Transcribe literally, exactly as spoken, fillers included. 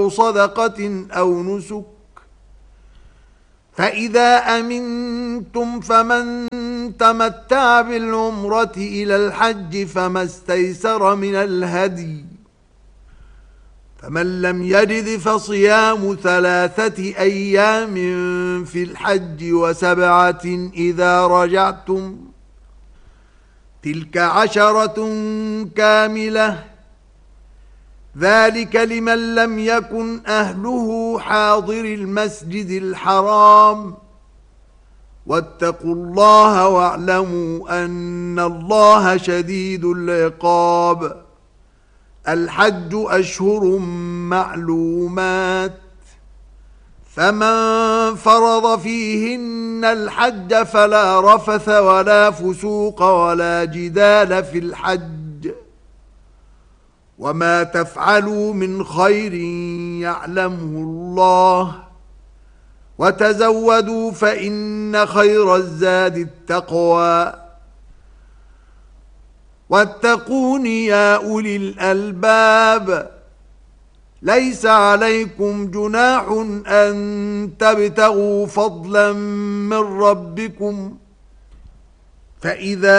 صدقة أو نسك. فإذا أمنتم فمن تمتع بالعمرة إلى الحج فما استيسر من الهدي، فمن لم يجد فصيام ثلاثة أيام في الحج وسبعة إذا رجعتم، تلك عشرة كاملة، ذلك لمن لم يكن أهله حاضر المسجد الحرام. واتقوا الله واعلموا أن الله شديد العقاب. الحج أشهر معلومات، فمن فرض فيهن الحج فلا رفث ولا فسوق ولا جدال في الحج، وما تفعلوا من خير يعلمه الله، وتزودوا فإن خير الزاد التقوى، واتقون يا أولي الألباب. ليس عليكم جناح أن تبتغوا فضلا من ربكم، فإذا